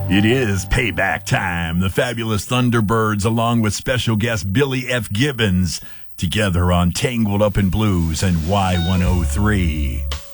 It is payback time. The Fabulous Thunderbirds, along with special guest Billy F. Gibbons, together on Tangled Up in Blues and Y103.